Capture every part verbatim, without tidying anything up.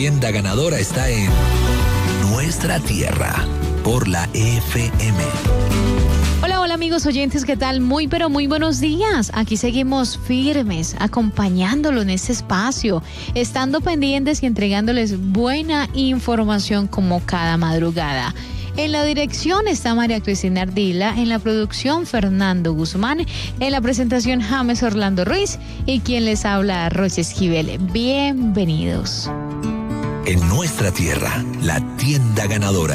Tienda ganadora está en Nuestra Tierra por la F M. Hola, hola amigos oyentes, ¿qué tal? Muy pero muy buenos días. Aquí seguimos firmes, acompañándolo en este espacio, estando pendientes y entregándoles buena información como cada madrugada. En la dirección está María Cristina Ardila, en la producción Fernando Guzmán, en la presentación James Orlando Ruiz y quien les habla Roche Esquivel. Bienvenidos. En Nuestra Tierra, la tienda ganadora.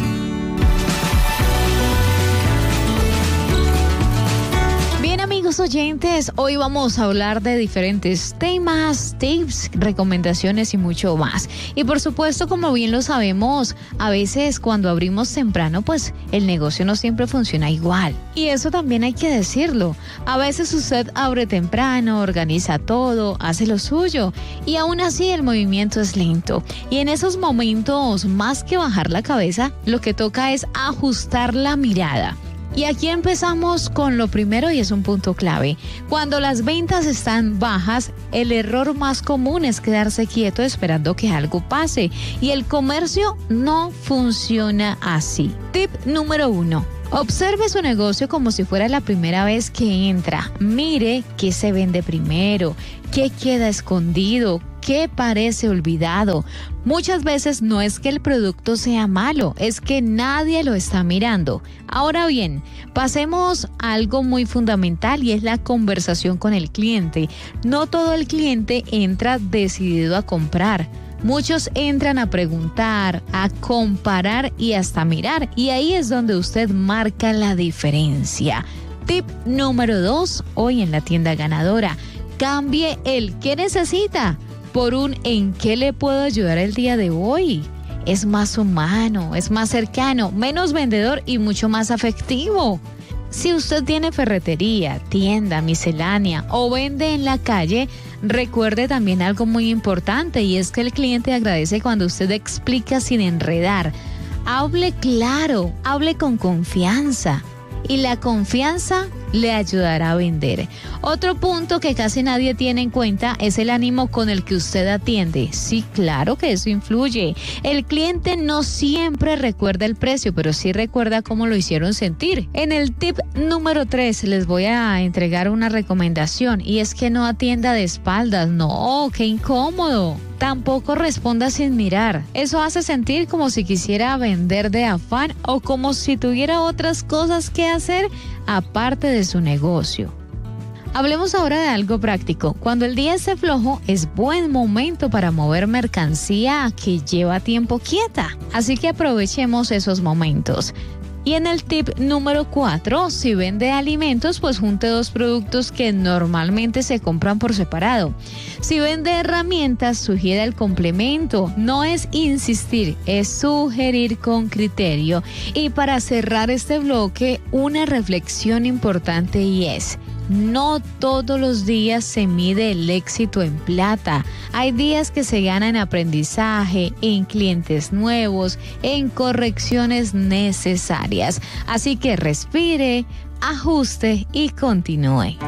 Amigos oyentes, hoy vamos a hablar de diferentes temas, tips, recomendaciones y mucho más. Y por supuesto, como bien lo sabemos, a veces cuando abrimos temprano, pues el negocio no siempre funciona igual. Y eso también hay que decirlo. A veces usted abre temprano, organiza todo, hace lo suyo y aún así el movimiento es lento. Y en esos momentos, más que bajar la cabeza, lo que toca es ajustar la mirada. Y aquí empezamos con lo primero y es un punto clave. Cuando las ventas están bajas, el error más común es quedarse quieto esperando que algo pase. Y el comercio no funciona así. Tip número uno. Observe su negocio como si fuera la primera vez que entra. Mire qué se vende primero, qué queda escondido, qué parece olvidado. Muchas veces no es que el producto sea malo, es que nadie lo está mirando. Ahora bien, pasemos a algo muy fundamental y es la conversación con el cliente. No todo el cliente entra decidido a comprar. Muchos entran a preguntar, a comparar y hasta mirar. Y ahí es donde usted marca la diferencia. Tip número dos, hoy en la tienda ganadora. Cambie el ¿qué necesita? Por un ¿en qué le puedo ayudar el día de hoy? Es más humano, es más cercano, menos vendedor y mucho más afectivo. Si usted tiene ferretería, tienda, miscelánea o vende en la calle, recuerde también algo muy importante y es que el cliente agradece cuando usted explica sin enredar. Hable claro, hable con confianza. Y la confianza le ayudará a vender. Otro punto que casi nadie tiene en cuenta es el ánimo con el que usted atiende. Sí, claro que eso influye. El cliente no siempre recuerda el precio, pero sí recuerda cómo lo hicieron sentir. En el tip número tres les voy a entregar una recomendación y es que no atienda de espaldas. No, qué incómodo. Tampoco responda sin mirar. Eso hace sentir como si quisiera vender de afán o como si tuviera otras cosas que hacer aparte de su negocio. Hablemos ahora de algo práctico. Cuando el día esté flojo, es buen momento para mover mercancía que lleva tiempo quieta. Así que aprovechemos esos momentos. Y en el tip número cuatro, si vende alimentos, pues junte dos productos que normalmente se compran por separado. Si vende herramientas, sugiera el complemento. No es insistir, es sugerir con criterio. Y para cerrar este bloque, una reflexión importante y es: no todos los días se mide el éxito en plata. Hay días que se gana en aprendizaje, en clientes nuevos, en correcciones necesarias. Así que respire, ajuste y continúe.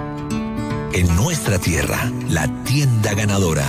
En Nuestra Tierra, la tienda ganadora.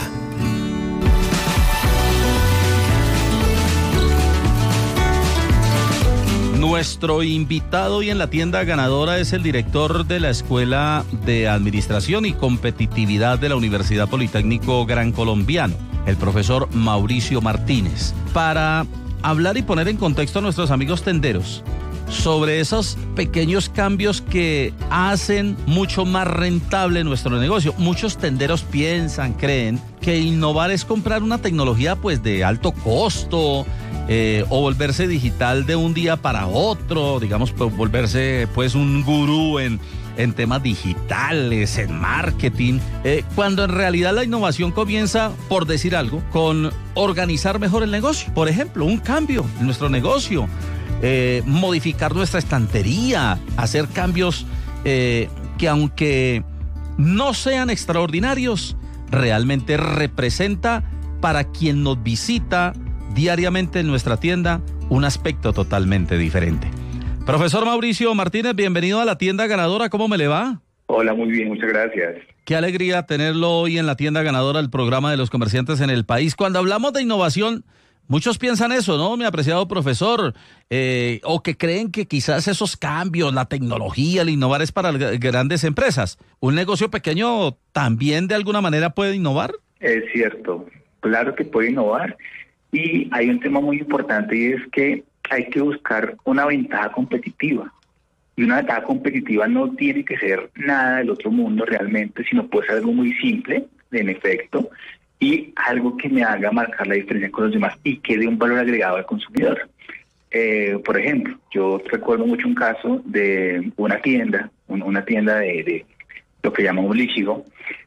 Nuestro invitado hoy en la tienda ganadora es el director de la Escuela de Administración y Competitividad de la Universidad Politécnico Gran Colombiano, el profesor Mauricio Martínez, para hablar y poner en contexto a nuestros amigos tenderos sobre esos pequeños cambios que hacen mucho más rentable nuestro negocio. Muchos tenderos piensan, creen que innovar es comprar una tecnología pues de alto costo, Eh, o volverse digital de un día para otro, digamos, pues, volverse pues un gurú en, en temas digitales, en marketing, eh, cuando en realidad la innovación comienza, por decir algo, con organizar mejor el negocio. Por ejemplo, un cambio en nuestro negocio, eh, modificar nuestra estantería, hacer cambios eh, que aunque no sean extraordinarios, realmente representa para quien nos visita diariamente en nuestra tienda un aspecto totalmente diferente. Profesor Mauricio Martínez, bienvenido a la tienda ganadora. ¿Cómo me le va? Hola, muy bien, muchas gracias. Qué alegría tenerlo hoy en la tienda ganadora del programa de los comerciantes en el país. Cuando hablamos de innovación, muchos piensan eso, ¿no, mi apreciado profesor? Eh, o que creen que quizás esos cambios, la tecnología, el innovar es para grandes empresas. ¿Un negocio pequeño también de alguna manera puede innovar? Es cierto, claro que puede innovar. Y hay un tema muy importante y es que hay que buscar una ventaja competitiva. Y una ventaja competitiva no tiene que ser nada del otro mundo realmente, sino puede ser algo muy simple, en efecto, y algo que me haga marcar la diferencia con los demás y que dé un valor agregado al consumidor. Eh, por ejemplo, yo recuerdo mucho un caso de una tienda, una tienda de, de lo que llaman un Lichigo,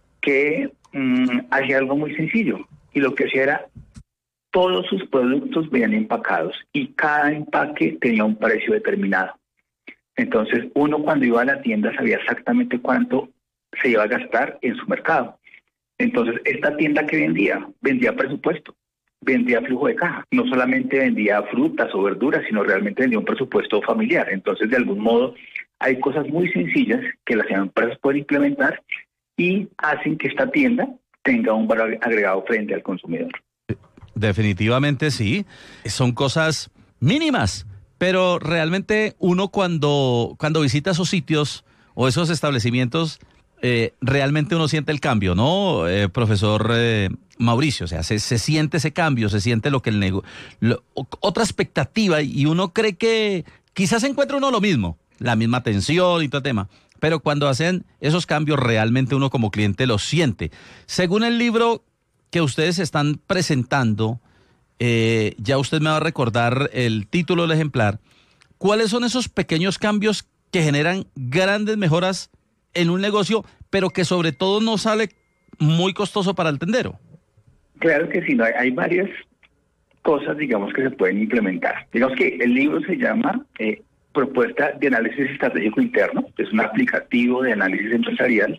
que mmm, hacía algo muy sencillo, y lo que hacía era, todos sus productos venían empacados, y cada empaque tenía un precio determinado. Entonces, uno cuando iba a la tienda sabía exactamente cuánto se iba a gastar en su mercado. Entonces, esta tienda que vendía, vendía presupuesto, vendía flujo de caja. No solamente vendía frutas o verduras, sino realmente vendía un presupuesto familiar. Entonces, de algún modo, hay cosas muy sencillas que las empresas pueden implementar y hacen que esta tienda tenga un valor agregado frente al consumidor. Definitivamente sí. Son cosas mínimas. Pero realmente uno cuando, cuando visita esos sitios o esos establecimientos, eh, realmente uno siente el cambio, ¿no, eh, profesor eh, Mauricio? O sea, se, se siente ese cambio, se siente lo que el negocio, otra expectativa, y uno cree que quizás encuentra uno lo mismo, la misma atención y todo el tema, pero cuando hacen esos cambios realmente uno como cliente lo siente. Según el libro que ustedes están presentando, Eh, ya usted me va a recordar el título del ejemplar. ¿Cuáles son esos pequeños cambios que generan grandes mejoras en un negocio, pero que sobre todo no sale muy costoso para el tendero? Claro que sí, no, hay, hay varias cosas, digamos, que se pueden implementar. Digamos que el libro se llama eh, Propuesta de Análisis Estratégico Interno, es un aplicativo de análisis empresarial,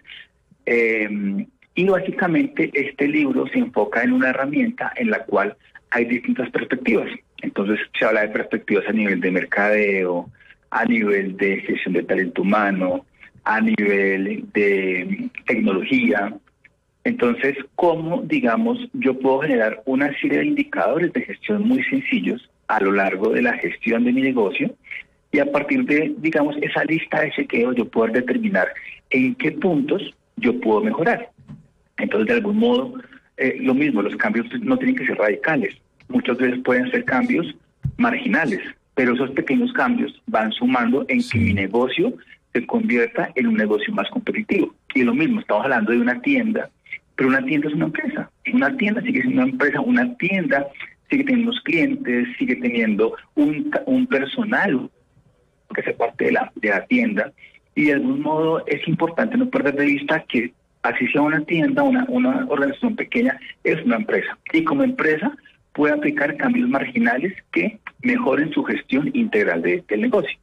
eh, y básicamente este libro se enfoca en una herramienta en la cual hay distintas perspectivas. Entonces se habla de perspectivas a nivel de mercadeo, a nivel de gestión de talento humano, a nivel de tecnología. Entonces, ¿cómo, digamos, yo puedo generar una serie de indicadores de gestión muy sencillos a lo largo de la gestión de mi negocio? Y a partir de, digamos, esa lista de chequeo, yo puedo determinar en qué puntos yo puedo mejorar. Entonces, de algún modo, eh, lo mismo, los cambios no tienen que ser radicales. Muchas veces pueden ser cambios marginales, pero esos pequeños cambios van sumando en sí. que mi negocio se convierta en un negocio más competitivo. Y lo mismo, estamos hablando de una tienda, pero una tienda es una empresa. Una tienda sigue siendo una empresa, una tienda sigue teniendo unos clientes, sigue teniendo un, un personal que hace parte de la, de la tienda. Y de algún modo es importante no perder de vista que así sea una tienda, una, una organización pequeña, es una empresa. Y como empresa puede aplicar cambios marginales que mejoren su gestión integral de, del negocio.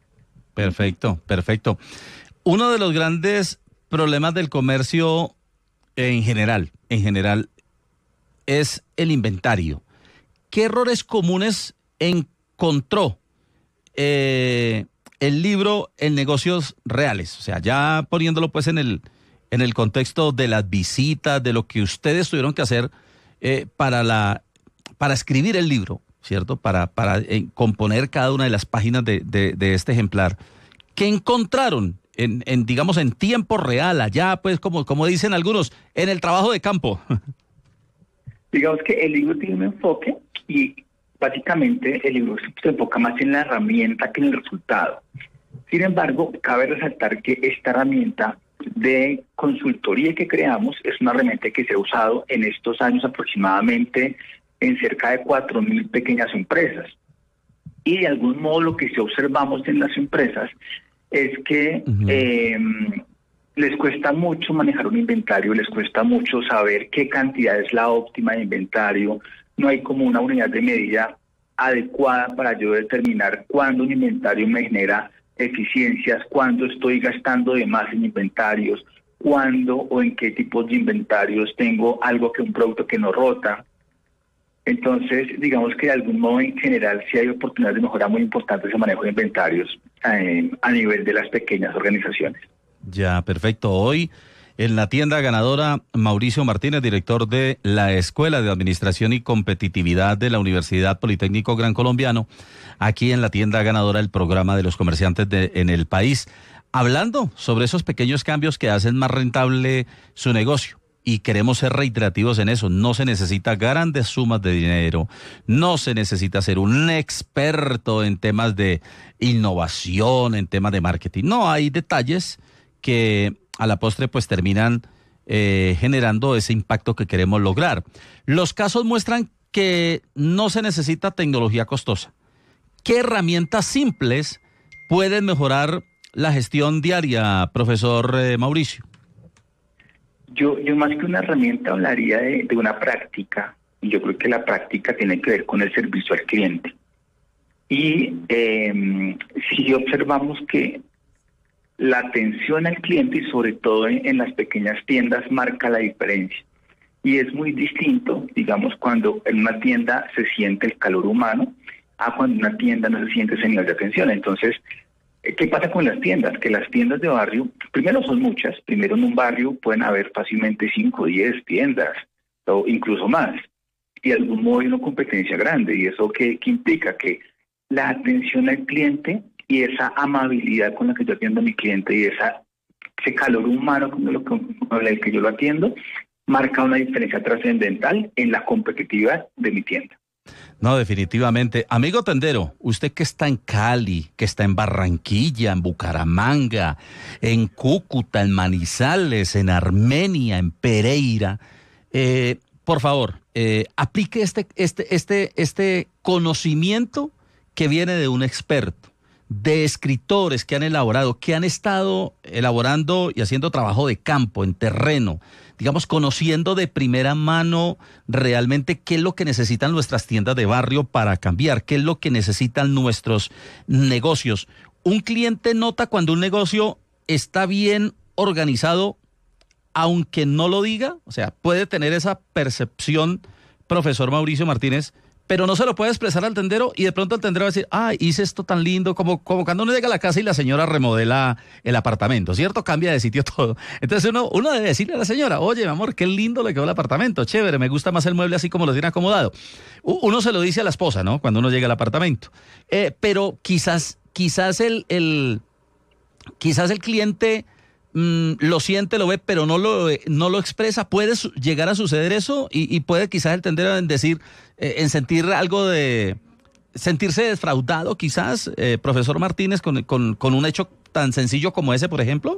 Perfecto, perfecto. Uno de los grandes problemas del comercio en general, en general, es el inventario. ¿Qué errores comunes encontró eh, el libro en negocios reales? O sea, ya poniéndolo pues en el, en el contexto de las visitas, de lo que ustedes tuvieron que hacer eh, para la para escribir el libro, ¿cierto? Para, para eh, componer cada una de las páginas de, de, de este ejemplar. ¿Qué encontraron en, en, digamos, en tiempo real, allá, pues, como, como dicen algunos, en el trabajo de campo? Digamos que el libro tiene un enfoque y básicamente el libro se enfoca más en la herramienta que en el resultado. Sin embargo, cabe resaltar que esta herramienta de consultoría que creamos es una herramienta que se ha usado en estos años aproximadamente en cerca de cuatro mil pequeñas empresas. Y de algún modo lo que sí observamos en las empresas es que uh-huh. eh, les cuesta mucho manejar un inventario, les cuesta mucho saber qué cantidad es la óptima de inventario, no hay como una unidad de medida adecuada para yo determinar cuándo un inventario me genera eficiencias, cuándo estoy gastando de más en inventarios, cuándo o en qué tipos de inventarios tengo algo que un producto que no rota. Entonces, digamos que de algún modo en general sí hay oportunidades de mejora muy importantes en manejo de inventarios eh, a nivel de las pequeñas organizaciones. Ya, perfecto. Hoy en la tienda ganadora, Mauricio Martínez, director de la Escuela de Administración y Competitividad de la Universidad Politécnico Gran Colombiano, aquí en la tienda ganadora, el programa de los comerciantes de, en el país, hablando sobre esos pequeños cambios que hacen más rentable su negocio. Y queremos ser reiterativos en eso. No se necesita grandes sumas de dinero, no se necesita ser un experto en temas de innovación, en temas de marketing. No, hay detalles que a la postre pues terminan eh, generando ese impacto que queremos lograr. Los casos muestran que no se necesita tecnología costosa. ¿Qué herramientas simples pueden mejorar la gestión diaria, profesor eh, Mauricio? Yo, yo más que una herramienta hablaría de, de una práctica, y yo creo que la práctica tiene que ver con el servicio al cliente. Y eh, si observamos que la atención al cliente, y sobre todo en, en las pequeñas tiendas, marca la diferencia. Y es muy distinto, digamos, cuando en una tienda se siente el calor humano, a cuando en una tienda no se siente ese nivel de atención. Entonces, ¿qué pasa con las tiendas? Que las tiendas de barrio, primero son muchas, primero en un barrio pueden haber fácilmente cinco o diez tiendas, o incluso más, y de algún modo hay una competencia grande, y eso que, que implica que la atención al cliente y esa amabilidad con la que yo atiendo a mi cliente y esa, ese calor humano con, lo, con el que yo lo atiendo, marca una diferencia trascendental en la competitividad de mi tienda. No, definitivamente. Amigo tendero, usted que está en Cali, que está en Barranquilla, en Bucaramanga, en Cúcuta, en Manizales, en Armenia, en Pereira, eh, por favor, eh, aplique este, este, este, este conocimiento que viene de un experto, de escritores que han elaborado, que han estado elaborando y haciendo trabajo de campo, en terreno, digamos, conociendo de primera mano realmente qué es lo que necesitan nuestras tiendas de barrio para cambiar, qué es lo que necesitan nuestros negocios. Un cliente nota cuando un negocio está bien organizado, aunque no lo diga, o sea, puede tener esa percepción, profesor Mauricio Martínez, pero no se lo puede expresar al tendero y de pronto el tendero va a decir, ah, hice esto tan lindo, como, como cuando uno llega a la casa y la señora remodela el apartamento, ¿cierto? Cambia de sitio todo. Entonces uno, uno debe decirle a la señora, oye, mi amor, qué lindo le quedó el apartamento, chévere, me gusta más el mueble así como lo tiene acomodado. Uno se lo dice a la esposa, ¿no? Cuando uno llega al apartamento. Eh, pero quizás, quizás el, el, quizás el cliente mm, lo siente, lo ve, pero no lo, no lo expresa. Puede su- llegar a suceder eso y, y puede quizás el tendero en decir, eh, en sentir algo de, sentirse defraudado quizás, eh, profesor Martínez, con, con, con un hecho tan sencillo como ese, por ejemplo.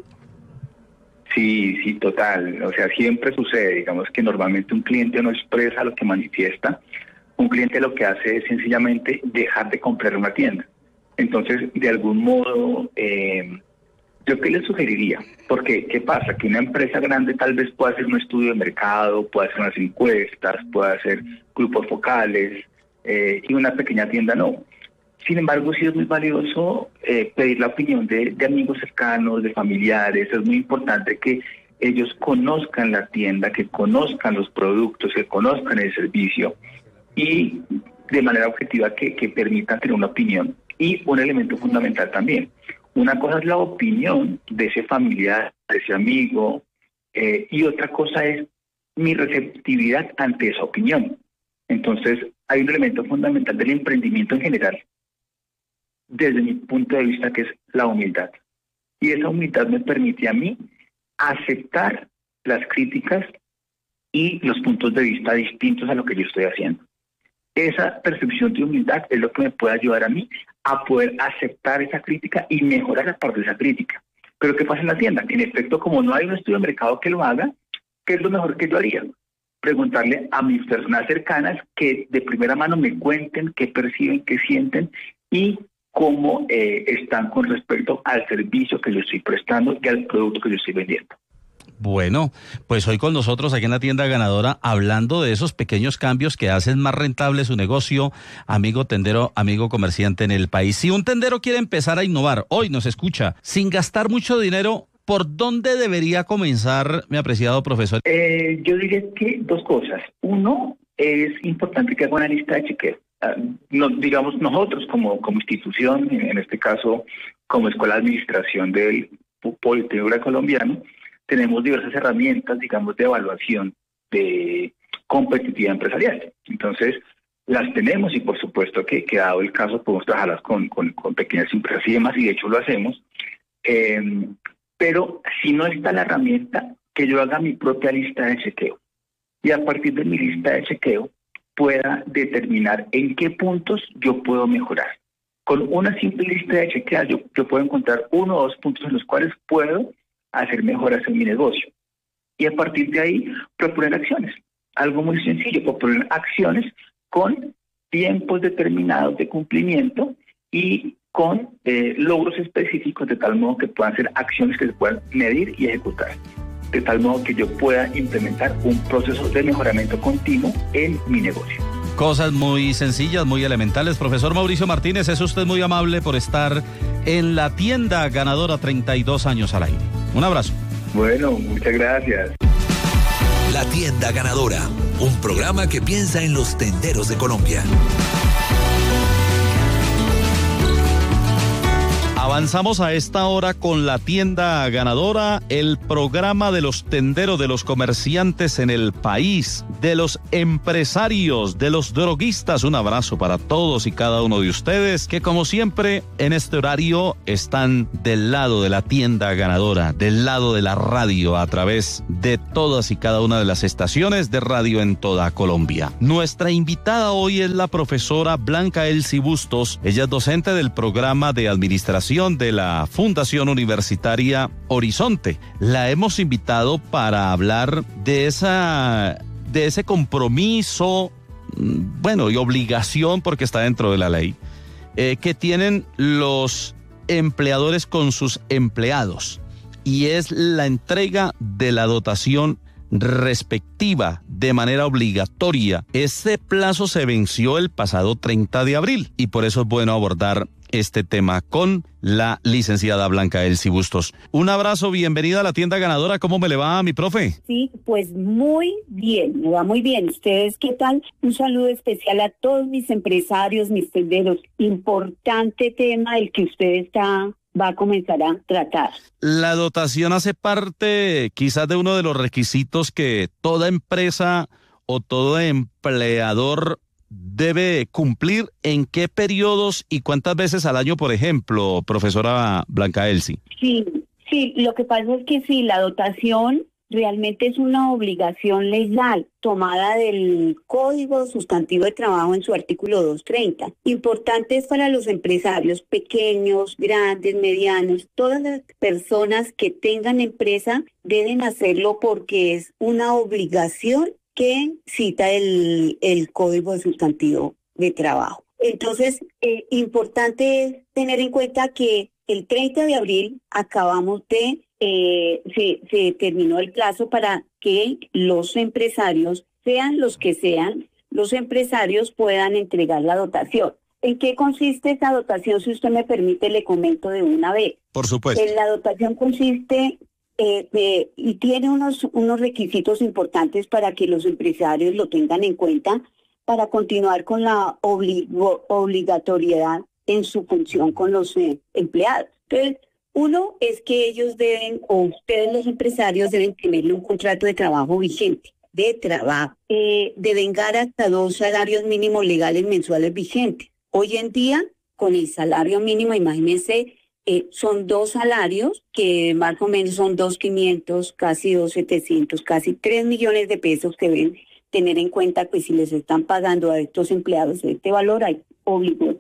Sí, sí, total. O sea, siempre sucede, digamos que normalmente un cliente no expresa lo que manifiesta. Un cliente lo que hace es sencillamente dejar de comprar una tienda. Entonces, de algún modo, eh, ¿yo qué le sugeriría? Porque, ¿qué pasa? Que una empresa grande tal vez pueda hacer un estudio de mercado, pueda hacer unas encuestas, pueda hacer grupos focales, eh, y una pequeña tienda no. Sin embargo, sí es muy valioso eh, pedir la opinión de, de amigos cercanos, de familiares. Es muy importante que ellos conozcan la tienda, que conozcan los productos, que conozcan el servicio y de manera objetiva que, que permitan tener una opinión. Y un elemento fundamental también. Una cosa es la opinión de ese familiar, de ese amigo, eh, y otra cosa es mi receptividad ante esa opinión. Entonces, hay un elemento fundamental del emprendimiento en general, desde mi punto de vista, que es la humildad. Y esa humildad me permite a mí aceptar las críticas y los puntos de vista distintos a lo que yo estoy haciendo. Esa percepción de humildad es lo que me puede ayudar a mí a poder aceptar esa crítica y mejorar a partir de esa crítica. Pero ¿qué pasa en la tienda? En efecto, como no hay un estudio de mercado que lo haga, ¿qué es lo mejor que yo haría? Preguntarle a mis personas cercanas que de primera mano me cuenten qué perciben, qué sienten y cómo eh, están con respecto al servicio que yo estoy prestando y al producto que yo estoy vendiendo. Bueno, pues hoy con nosotros aquí en la tienda ganadora, hablando de esos pequeños cambios que hacen más rentable su negocio, amigo tendero, amigo comerciante en el país. Si un tendero quiere empezar a innovar, hoy nos escucha, sin gastar mucho dinero, ¿por dónde debería comenzar, mi apreciado profesor? Eh, yo diría que dos cosas. Uno, es importante que haga una lista de chequeo. Uh, no, digamos nosotros como, como institución, en, en este caso como Escuela de Administración del Politécnico Colombiano, tenemos diversas herramientas, digamos, de evaluación de competitividad empresarial. Entonces, las tenemos y por supuesto que, que dado el caso, podemos trabajarlas con, con, con pequeñas empresas y demás, y de hecho lo hacemos. Eh, pero si no está la herramienta, que yo haga mi propia lista de chequeo. Y a partir de mi lista de chequeo, pueda determinar en qué puntos yo puedo mejorar. Con una simple lista de chequeo, yo, yo puedo encontrar uno o dos puntos en los cuales puedo hacer mejoras en mi negocio. Y a partir de ahí, proponer acciones. Algo muy sencillo, proponer acciones con tiempos determinados de cumplimiento y con eh, logros específicos, de tal modo que puedan ser acciones que se puedan medir y ejecutar. De tal modo que yo pueda implementar un proceso de mejoramiento continuo en mi negocio. Cosas muy sencillas, muy elementales. Profesor Mauricio Martínez, es usted muy amable por estar en La Tienda Ganadora, treinta y dos años al aire. Un abrazo. Bueno, muchas gracias. La Tienda Ganadora, un programa que piensa en los tenderos de Colombia. Avanzamos a esta hora con La Tienda Ganadora, el programa de los tenderos, de los comerciantes en el país, de los empresarios, de los droguistas. Un abrazo para todos y cada uno de ustedes que, como siempre, en este horario están del lado de La Tienda Ganadora, del lado de la radio, a través de todas y cada una de las estaciones de radio en toda Colombia. Nuestra invitada hoy es la profesora Blanca Elsie Bustos. Ella es docente del programa de administración de la Fundación Universitaria Horizonte. La hemos invitado para hablar de esa, de ese compromiso, bueno, y obligación, porque está dentro de la ley, eh, que tienen los empleadores con sus empleados, y es la entrega de la dotación respectiva de manera obligatoria. Ese plazo se venció el pasado treinta de abril y por eso es bueno abordar este tema con la licenciada Blanca Elsie Bustos. Un abrazo, bienvenida a La Tienda Ganadora. ¿Cómo me le va, mi profe? Sí, pues muy bien, me va muy bien. ¿Ustedes qué tal? Un saludo especial a todos mis empresarios, mis tenderos. Importante tema el que usted está va a comenzar a tratar. La dotación hace parte quizás de uno de los requisitos que toda empresa o todo empleador debe cumplir. ¿En qué periodos y cuántas veces al año, por ejemplo, profesora Blanca Elsie? Sí, sí, lo que pasa es que sí, la dotación realmente es una obligación legal tomada del Código Sustantivo de Trabajo en su artículo doscientos treinta. Importante es para los empresarios pequeños, grandes, medianos, todas las personas que tengan empresa deben hacerlo porque es una obligación que cita el, el Código Sustantivo de Trabajo. Entonces, eh, importante es tener en cuenta que el treinta de abril acabamos de, eh, se, se terminó el plazo para que los empresarios, sean los que sean, los empresarios puedan entregar la dotación. ¿En qué consiste esa dotación? Si usted me permite, le comento de una vez. Por supuesto. En la dotación consiste eh, de, y tiene unos, unos requisitos importantes para que los empresarios lo tengan en cuenta para continuar con la obligo, obligatoriedad en su función con los eh, empleados. Entonces, uno es que ellos deben, o ustedes los empresarios deben tener un contrato de trabajo vigente, de trabajo, eh, devengar hasta dos salarios mínimos legales mensuales vigentes. Hoy en día, con el salario mínimo, imagínense, eh, son dos salarios que más o menos son dos mil quinientos, casi dos mil setecientos, casi tres millones de pesos que deben tener en cuenta que si les están pagando a estos empleados este valor, hay obligo,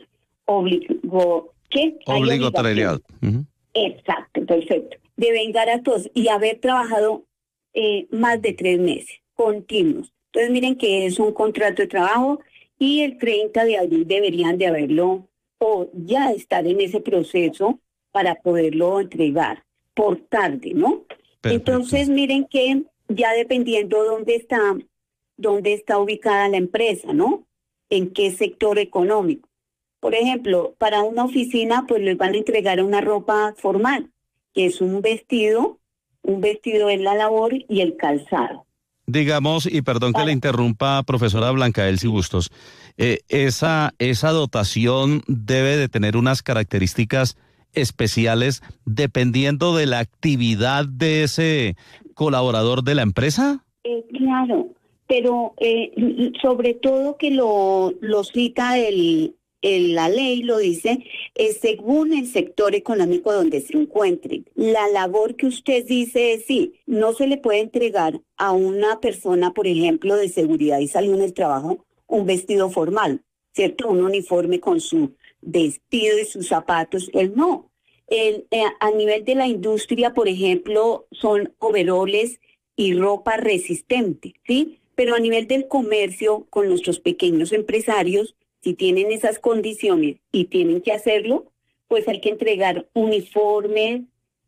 obligo, ¿qué? Obligatoriedad. Uh-huh. Exacto, perfecto. De vengar a todos y haber trabajado eh, más de tres meses continuos. Entonces miren que es un contrato de trabajo y el treinta de abril deberían de haberlo o ya estar en ese proceso para poderlo entregar por tarde, ¿no? Perfecto. Entonces miren que ya dependiendo dónde está, dónde está ubicada la empresa, ¿no? En qué sector económico. Por ejemplo, para una oficina, pues les van a entregar una ropa formal, que es un vestido, un vestido en la labor y el calzado. Digamos, y perdón que le interrumpa, profesora Blanca Elsie Bustos, eh, esa, esa dotación debe de tener unas características especiales dependiendo de la actividad de ese colaborador de la empresa? Eh, claro, pero eh, sobre todo que lo, lo cita el, el, la ley, lo dice, es según el sector económico donde se encuentre. La labor que usted dice es sí, no se le puede entregar a una persona, por ejemplo, de seguridad y salud en el trabajo, un vestido formal, ¿cierto? Un uniforme con su vestido y sus zapatos, él no. El, eh, a nivel de la industria, por ejemplo, son overoles y ropa resistente, ¿sí? Pero a nivel del comercio, con nuestros pequeños empresarios, si tienen esas condiciones y tienen que hacerlo, pues hay que entregar uniformes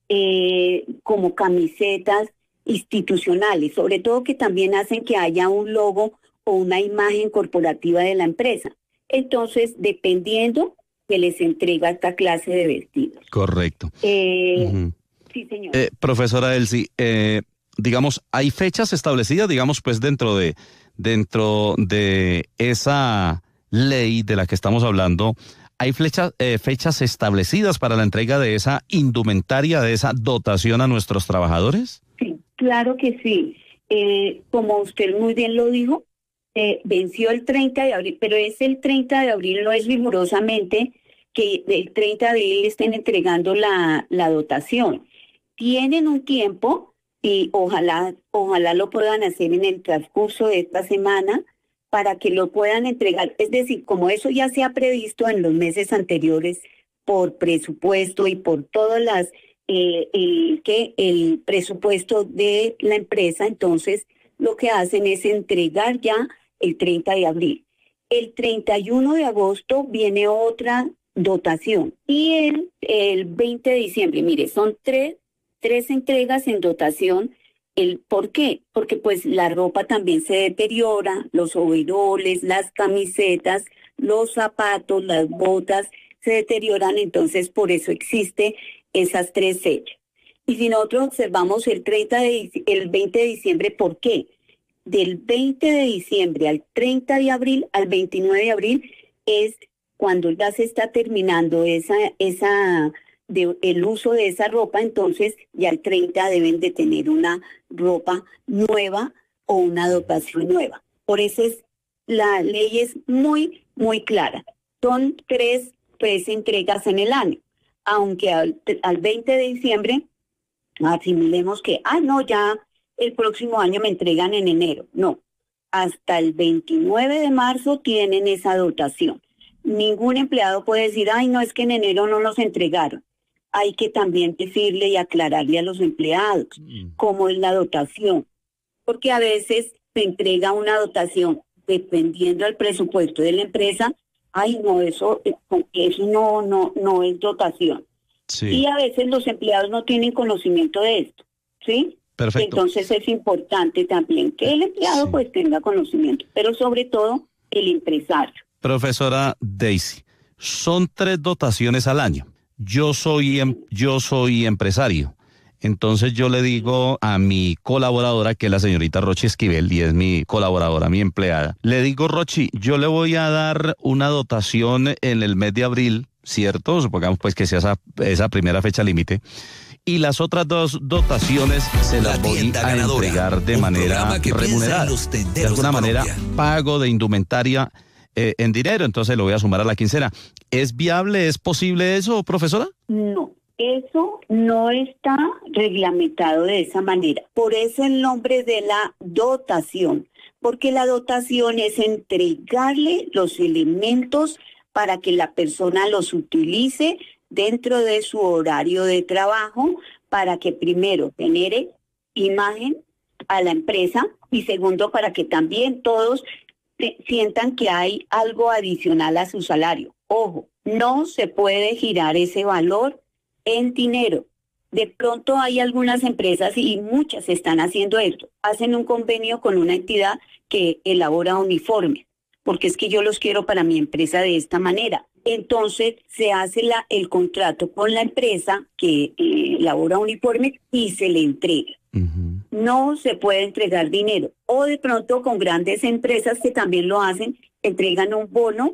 eh, como camisetas institucionales, sobre todo que también hacen que haya un logo o una imagen corporativa de la empresa. Entonces, dependiendo, se les entrega esta clase de vestidos. Correcto. Eh, uh-huh. Sí, señor. Eh, profesora Elsie, eh, digamos, ¿hay fechas establecidas, digamos, pues dentro de, dentro de esa ley de la que estamos hablando, hay fechas, eh, fechas establecidas para la entrega de esa indumentaria, de esa dotación a nuestros trabajadores? Sí, claro que sí. Eh, como usted muy bien lo dijo, eh, venció el treinta de abril, pero es el treinta de abril, no es rigurosamente que el treinta de abril estén entregando la, la dotación. Tienen un tiempo y ojalá, ojalá lo puedan hacer en el transcurso de esta semana para que lo puedan entregar. Es decir, como eso ya se ha previsto en los meses anteriores por presupuesto y por todas las, eh, el, que el presupuesto de la empresa, entonces lo que hacen es entregar ya el treinta de abril. El treinta y uno de agosto viene otra dotación y el, el veinte de diciembre, mire, son tres Tres entregas en dotación. El, ¿Por qué? Porque pues la ropa también se deteriora, los overoles, las camisetas, los zapatos, las botas se deterioran, entonces por eso existe esas tres fechas. Y si nosotros observamos el treinta de, el veinte de diciembre, ¿por qué? Del veinte de diciembre al treinta de abril, al veintinueve de abril, es cuando ya se está terminando esa esa de el uso de esa ropa, entonces ya el treinta deben de tener una ropa nueva o una dotación nueva. Por eso es, la ley es muy, muy clara. Son tres, tres entregas en el año, aunque al, al veinte de diciembre asimilemos que, ah, no, ya el próximo año me entregan en enero. No, hasta el veintinueve de marzo tienen esa dotación. Ningún empleado puede decir, ay, no, es que en enero no nos entregaron. Hay que también decirle y aclararle a los empleados mm. cómo es la dotación, porque a veces se entrega una dotación dependiendo del presupuesto de la empresa. Ay, no, eso, eso no, no, no es dotación. Sí. Y a veces los empleados no tienen conocimiento de esto, ¿sí? Perfecto. Entonces es importante también que el empleado sí. pues tenga conocimiento, pero sobre todo el empresario. Profesora Daisy, son tres dotaciones al año. Yo soy yo soy empresario, entonces yo le digo a mi colaboradora, que es la señorita Rochi Esquivel, y es mi colaboradora, mi empleada, le digo, Rochi, yo le voy a dar una dotación en el mes de abril, ¿cierto? Supongamos pues que sea esa, esa primera fecha límite, y las otras dos dotaciones se las voy a ganadora, entregar de manera remunerada, de alguna manera pago de indumentaria Eh, en dinero, entonces lo voy a sumar a la quincena. ¿Es viable, es posible eso, profesora? No, eso no está reglamentado de esa manera. Por eso el nombre de la dotación, porque la dotación es entregarle los elementos para que la persona los utilice dentro de su horario de trabajo, para que primero genere imagen a la empresa y segundo para que también todos sientan que hay algo adicional a su salario. Ojo, no se puede girar ese valor en dinero. De pronto hay algunas empresas y muchas están haciendo esto. Hacen un convenio con una entidad que elabora uniformes, porque es que yo los quiero para mi empresa de esta manera. Entonces se hace la, el contrato con la empresa que eh, elabora uniformes y se le entrega. Uh-huh. No se puede entregar dinero. O de pronto con grandes empresas que también lo hacen, entregan un bono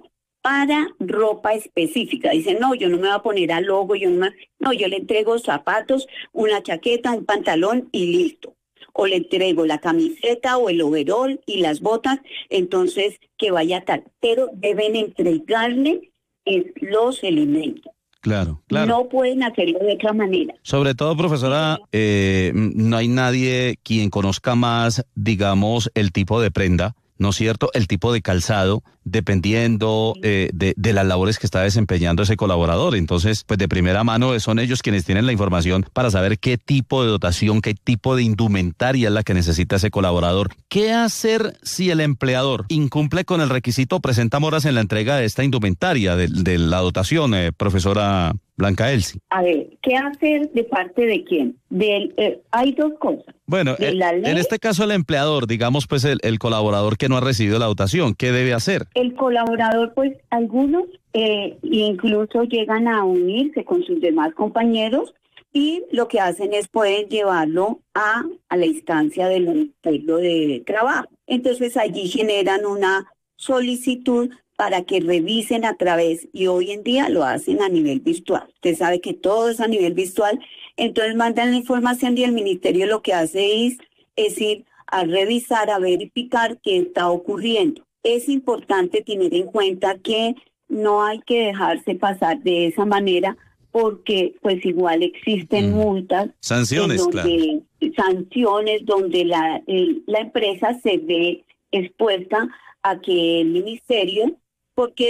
para ropa específica. Dicen, no, yo no me voy a poner al logo, yo no, me... no, yo le entrego zapatos, una chaqueta, un pantalón y listo. O le entrego la camiseta o el overol y las botas, entonces que vaya tal. Pero deben entregarle eh, los elementos. Claro, claro. No pueden hacerlo de otra manera. Sobre todo, profesora, eh, no hay nadie quien conozca más, digamos, el tipo de prenda, ¿no es cierto? El tipo de calzado, dependiendo eh, de, de las labores que está desempeñando ese colaborador. Entonces, pues de primera mano son ellos quienes tienen la información para saber qué tipo de dotación, qué tipo de indumentaria es la que necesita ese colaborador. ¿Qué hacer si el empleador incumple con el requisito, presenta moras en la entrega de esta indumentaria, de, de la dotación, eh, profesora Blanca Elsie? A ver, ¿qué hacer de parte de quién? Del, eh, hay dos cosas. Bueno, de la ley, en este caso el empleador, digamos pues el, el colaborador que no ha recibido la dotación, ¿qué debe hacer? El colaborador, pues algunos eh, incluso llegan a unirse con sus demás compañeros y lo que hacen es pueden llevarlo a, a la instancia del Ministerio de Trabajo. Entonces allí generan una solicitud para que revisen a través, y hoy en día lo hacen a nivel virtual. Usted sabe que todo es a nivel virtual, entonces mandan la información y el ministerio lo que hace es, es ir a revisar, a verificar qué está ocurriendo. Es importante tener en cuenta que no hay que dejarse pasar de esa manera porque pues igual existen mm. multas. Sanciones, donde, claro. Sanciones donde la, el, la empresa se ve expuesta a que el ministerio, porque